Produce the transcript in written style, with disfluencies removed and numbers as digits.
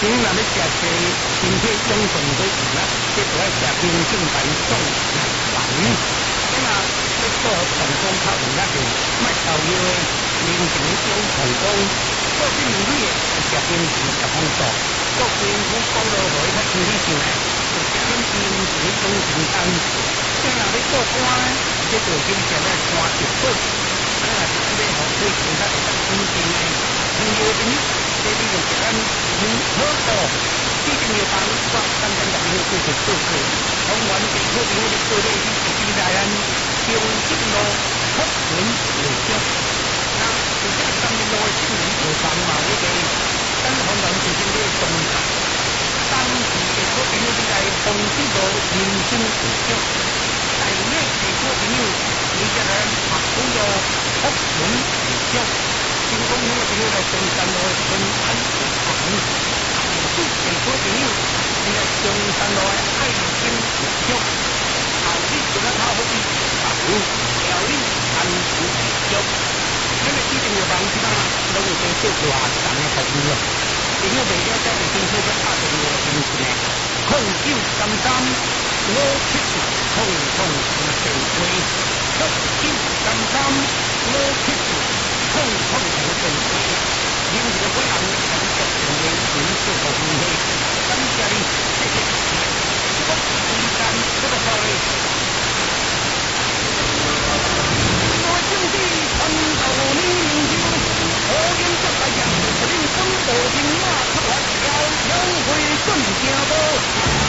若要食这身体养生果子啊，这就要食冰镇白种奶丸。咁啊，要做成功泡面那就卖烧药的，面前有成功，做这面里食冰是十方做，做冰苦讲落去较身体上来，就食点冰是一种健康。咁若要做干呢，这就经常要干一份，啊，要互对身体会较稳定的。朋友朋友，这里就食咱好多，最重要帮我简单讲就就是做事，从原地好朋友的做咧，你自己来咱用这路福文为主，那有这个上面路的新闻有帮嘛？那个咱红人之间的宗教，当时的好朋友你来从这路人生为主，但呢的好朋友你这个学好了福文为主。经过那个朋友来中山路的平安学堂，最最好朋友是来中山路的爱心学校，后日就咱好好去学，后日安全为主。咱个最重要帮即嘛，拢有在做外站的服务啊。朋友未了解，就先做只打电话进去呢，0933570933570909。因为我人成就成为民主服务会，感谢你，谢谢。我时间这个所谓。